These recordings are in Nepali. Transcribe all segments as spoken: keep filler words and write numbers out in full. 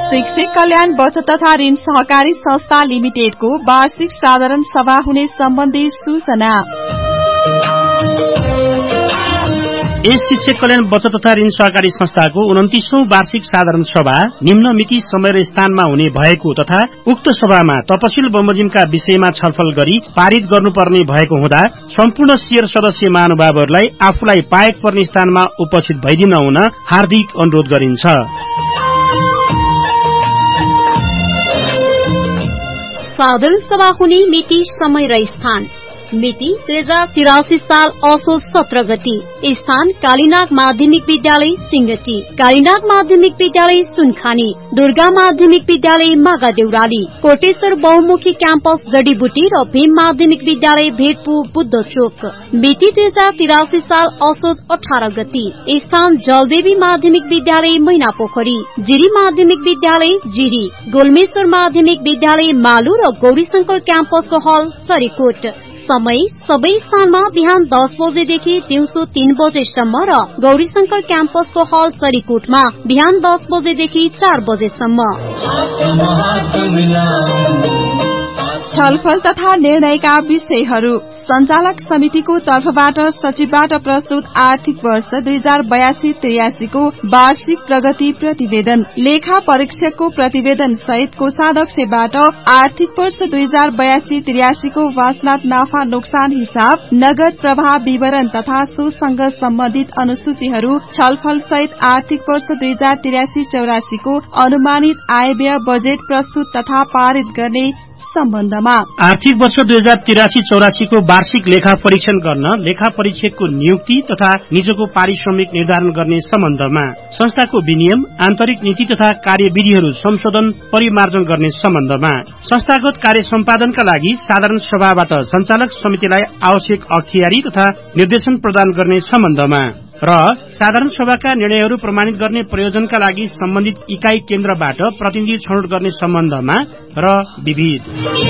शिक्षक कल्याण बचत तथा ऋण सहकारी संस्था लिमिटेडको वार्षिक साधारण सभा हुने सम्बन्धी सूचना। यस शिक्षक कल्याण बचत तथा ऋण सहकारी संस्थाको उन्तिसौं वार्षिक साधारण सभा निम्न मिति समय र स्थानमा हुने भएको तथा उक्त सभामा तपसिल बमोजिमका विषयमा छलफल गरी पारित गर्नुपर्ने भएको हुँदा सम्पूर्ण शेयर सदस्य महानुभावहरूलाई आफूलाई पाएक पर्ने स्थानमा उपस्थित भइदिन हुन हार्दिक अनुरोध गरिन्छ। साधारण सभा हुने मिति समय र स्थान मिति दुई हजार तिरासी साल असोज सत्र गति। स्थान कालीनाग माध्यमिक विद्यालय सिंगटी, कालीनाग माध्यमिक विद्यालय सुनखानी, दुर्गा माध्यमिक विद्यालय मागा देउराली, कोटेश्वर बहुमुखी क्याम्पस जडीबुटी र भीम माध्यमिक विद्यालय भेटपु बुद्ध चोक। मिति दुई हजार तिरासी साल असोज अठार गति। स्थान जलदेवी माध्यमिक विद्यालय मैना पोखरी, जिरी माध्यमिक विद्यालय जिरी, गोलमेश्वर माध्यमिक विद्यालय मालु र गौरीशंकर क्याम्पसको हल चरीकोट। समय सबै स्थानमा बिहान दस बजेदेखि दिउँसो तीन बजेसम्म र गौरीशंकर क्याम्पसको हल चरीकोटमा बिहान दस बजेदेखि चार बजेसम्म। छलफल तथा निर्णयका विषयहरू संचालक समितिको तर्फबाट सचिवबाट प्रस्तुत आर्थिक वर्ष दुई हजार बयासी त्रियासीको वार्षिक प्रगति प्रतिवेदन, लेखा परीक्षकको प्रतिवेदन सहित कोषाध्यक्षबाट आर्थिक वर्ष दुई हजार बयासी त्रियासीको वासनाथ नाफा नोक्सान हिसाब, नगद प्रवाह विवरण तथा सोसँग सम्बन्धित अनुसूचीहरू छलफल सहित आर्थिक वर्ष दुई हजार त्रियासी चौरासीको अनुमानित आय व्यय बजेट प्रस्तुत तथा पारित गर्ने सम्बन्धमा। आर्थिक वर्ष दुई हजार तिरासी चौरासीको वार्षिक लेखा परीक्षण गर्न लेखा परीक्षकको नियुक्ति तथा निजको पारिश्रमिक निर्धारण गर्ने सम्बन्धमा। संस्थाको विनियम, आन्तरिक नीति तथा कार्यविधिहरू संशोधन परिमार्जन गर्ने सम्बन्धमा। संस्थागत कार्य सम्पादनका लागि साधारण सभाबाट संचालक समितिलाई आवश्यक अख्तियारी तथा निर्देशन प्रदान गर्ने सम्बन्धमा र साधारण सभाका निर्णयहरू प्रमाणित गर्ने प्रयोजनका लागि सम्बन्धित इकाई केन्द्रबाट प्रतिनिधि छनौट गर्ने सम्बन्धमा र विविध।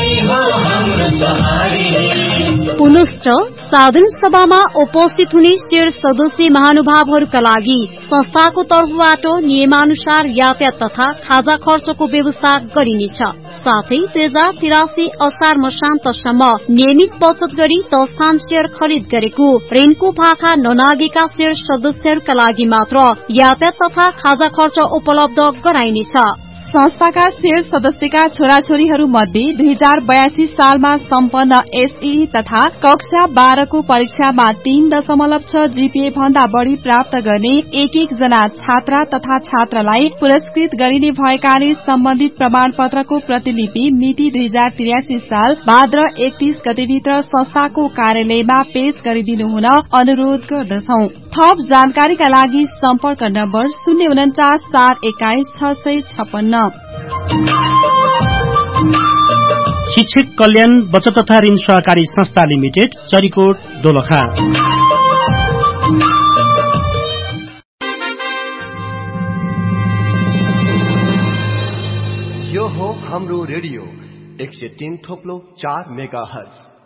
पुनश्च साधारण सभामा उपस्थित हुने शेयर सदस्य महानुभावहरूका लागि संस्थाको तर्फबाट नियमानुसार यातायात तथा खाजा खर्चको व्यवस्था गरिनेछ। साथै दुई हजार तिरासी असार मसान्तसम्म नियमित बचत गरी दस स्थान शेयर खरिद गरेको ऋणको भाका ननागेका शेयर सदस्यहरूका लागि मात्र यातायात तथा खाजा खर्च उपलब्ध गराइनेछ। संस्थाका शेयर सदस्यका छोराछोरीहरू मध्ये दुई हजार बयासी सालमा सम्पन्न एसई तथा कक्षा बाह्रको परीक्षामा तीन दशमलव छ जीपीए भन्दा बढ़ी प्राप्त गर्ने एक एक जना छात्रा तथा छात्रालाई पुरस्कृत गरिने भएकाले सम्बन्धित प्रमाण पत्रको प्रतिलिपि मिति दुई हजार त्रियासी साल भाद्र एकतीस गतेभित्र संस्थाको कार्यालयमा पेश गरिदिनु हुन अनुरोध गर्दछौ। थप जानकारीका लागि सम्पर्क नम्बर शून्य उन्चास चार एक्काइस छ सय छपन्न। शिक्षक कल्याण बचत तथा ऋण सहकारी संस्था लिमिटेड, चरीकोट, दोलखा। यो हो हाम्रो रेडियो एक सय तीन थोप्लो चार मेगा हर्ज।